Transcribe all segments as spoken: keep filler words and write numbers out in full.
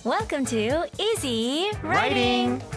Welcome to Easy Writing. Writing.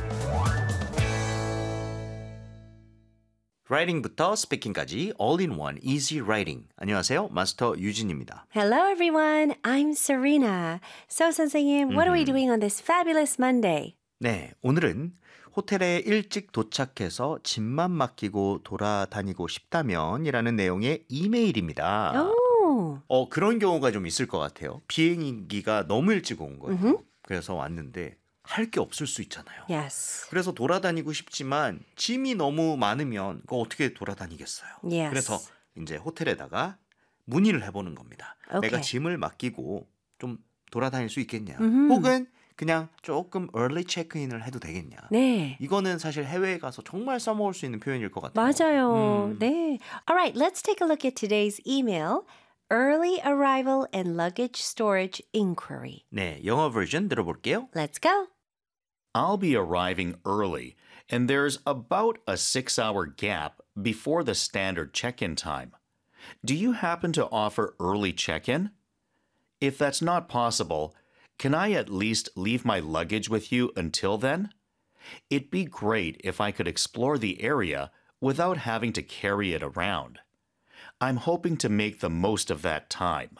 Writing부터 speaking까지 all-in-one easy writing. 안녕하세요. 마스터 유진입니다. Hello everyone, I'm Serena. So 선생님, what are we doing on this fabulous Monday? 네, 오늘은 호텔에 일찍 도착해서 짐만 맡기고 돌아다니고 싶다면 이라는 내용의 이메일입니다. Oh. 어, 그런 경우가 좀 있을 것 같아요. 비행기가 너무 일찍 온 거예요. Mhm. 그래서 왔는데 할 게 없을 수 있잖아요. Yes. 그래서 돌아다니고 싶지만 짐이 너무 많으면 그거 어떻게 돌아다니겠어요. Yes. 그래서 이제 호텔에다가 문의를 해보는 겁니다. Okay. 내가 짐을 맡기고 좀 돌아다닐 수 있겠냐. 음흠. 혹은 그냥 조금 early 체크인을 해도 되겠냐. 네. 이거는 사실 해외에 가서 정말 써먹을 수 있는 표현일 것 같아요. 맞아요. 음. 네. All right, let's take a look at today's email. Early arrival and luggage storage inquiry. 네, 영어 버전 들어볼게요. Let's go. I'll be arriving early, and there's about a six hour gap before the standard check in time. Do you happen to offer early check in? If that's not possible, can I at least leave my luggage with you until then? It'd be great if I could explore the area without having to carry it around. I'm hoping to make the most of that time.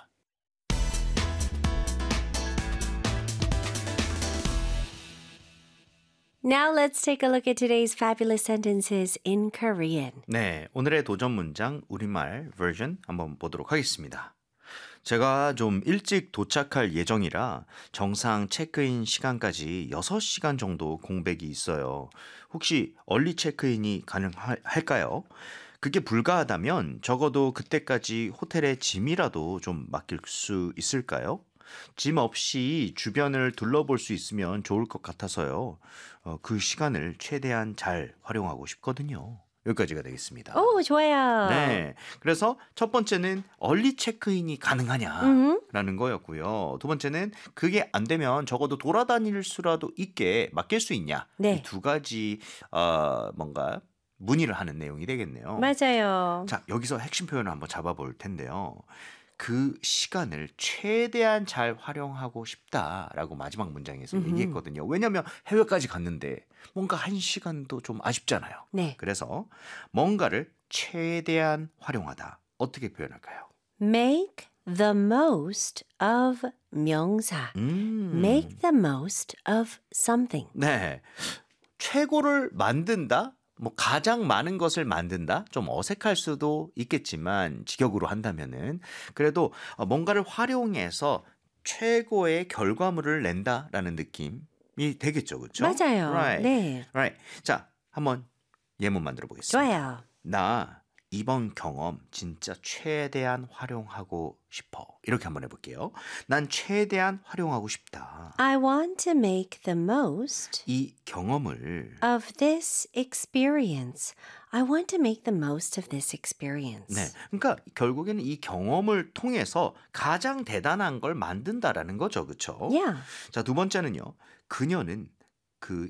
Now let's take a look at today's fabulous sentences in Korean. 네, 오늘의 도전 문장 우리말 버전 한번 보도록 하겠습니다. 제가 좀 일찍 도착할 예정이라 정상 체크인 시간까지 여섯 시간 정도 공백이 있어요. 혹시 얼리 체크인이 가능할까요? 그게 불가하다면 적어도 그때까지 호텔에 짐이라도 좀 맡길 수 있을까요? 짐 없이 주변을 둘러볼 수 있으면 좋을 것 같아서요. 어, 그 시간을 최대한 잘 활용하고 싶거든요. 여기까지가 되겠습니다. 오, 좋아요. 네, 그래서 첫 번째는 얼리 체크인이 가능하냐라는 거였고요. 두 번째는 그게 안 되면 적어도 돌아다닐 수라도 있게 맡길 수 있냐. 네. 이 두 가지 어, 뭔가 문의를 하는 내용이 되겠네요. 맞아요. 자, 여기서 핵심 표현을 한번 잡아볼 텐데요. 그 시간을 최대한 잘 활용하고 싶다라고 마지막 문장에서 음흠. 얘기했거든요. 왜냐하면 해외까지 갔는데 뭔가 한 시간도 좀 아쉽잖아요. 네. 그래서 뭔가를 최대한 활용하다. 어떻게 표현할까요? Make the most of 명사. 음. Make the most of something. 네. 최고를 만든다? 뭐 가장 많은 것을 만든다? 좀 어색할 수도 있겠지만 직역으로 한다면은 그래도 뭔가를 활용해서 최고의 결과물을 낸다라는 느낌이 되겠죠. 그렇죠? 맞아요. Right. 네. Right. 자, 한번 예문 만들어 보겠습니다. 좋아요. 나 이번 경험 진짜 최대한 활용하고 싶어. 이렇게 한번 해볼게요. 난 최대한 활용하고 싶다. I want to make the most 이 경험을 of this experience. I want to make the most of this experience. 네, 그러니까 결국에는 이 경험을 통해서 가장 대단한 걸 만든다라는 거죠, 그렇죠? Yeah. 자, 두 번째는요. 그녀는 그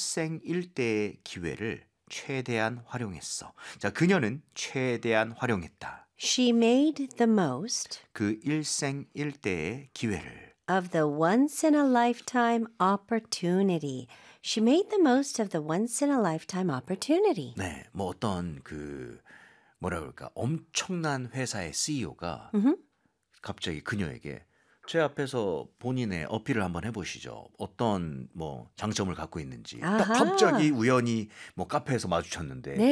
일생일대의 기회를 최대한 활용했어. 자, 그녀는 최대한 활용했다. She made the most 그 일생일대의 기회를. of the once in a lifetime opportunity. She made the most of the once in a lifetime opportunity. 네, 뭐 어떤 그 뭐라 그럴까 엄청난 회사의 씨이오가 음흠. 갑자기 그녀에게 제 앞에서 본인의 어필을 한번 해보시죠. 어떤 뭐 장점을 갖고 있는지. 딱 아하. 갑자기 우연히 뭐 카페에서 마주쳤는데 네.